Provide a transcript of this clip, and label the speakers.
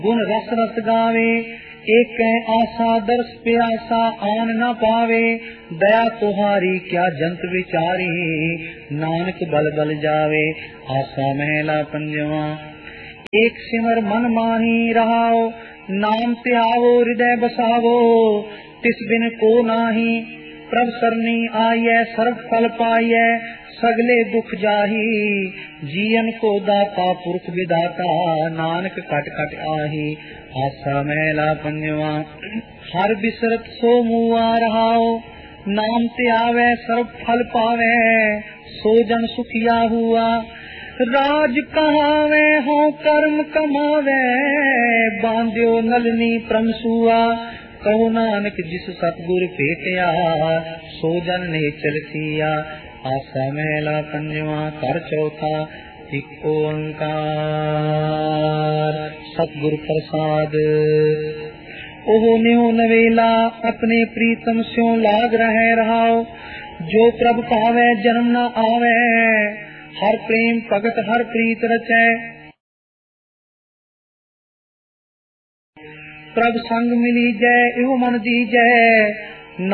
Speaker 1: गुण रस रस गावे, एक आशा दर्श प्यासा आन न पावे। दया तुहारी क्या जंत विचारी, नानक बल बल जावे। आशा महला पंजवा, एक सिमर मन माही रहाओ, नाम त्यावो हृदय बसावो। तिस बिन को नाही, प्रभ सरनी आइए, सर्व फल पाइए, सगले दुख जाही। जीवन को दाता पुरख विदाता, नानक कट कट आही। आसा महला पंजवा, हर बिसरत सो मुआ रहाओ, नाम ते आवे सर्व फल पावे। सो जन सुखिया हुआ, राज कहावे हो कर्म कमावे। बांध्यो नलनी प्रमसुआ, कहो नानक जिस सतगुर भेटिया। सो जन ने चल किया। आसा महला पंजवा, कर चौथा, एक ओंकार सतगुर प्रसाद। ओह न्यो नवेला, अपने प्रीतम स्यों लाग रहे रहाओ। जो प्रभ पावे जन्म न आवे, हर प्रेम भगत हर प्रीत रचै। प्रभ संग मिली जय, इहो मन दीजै,